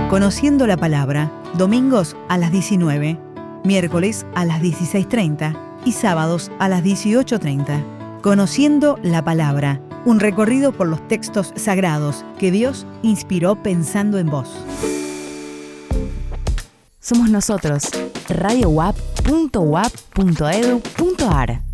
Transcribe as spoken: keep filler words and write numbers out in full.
Conociendo la Palabra, domingos a las diecinueve, miércoles a las dieciséis treinta y sábados a las dieciocho treinta. Conociendo la Palabra, un recorrido por los textos sagrados que Dios inspiró pensando en vos. Somos nosotros, radio u a p punto u a p punto e d u punto a r.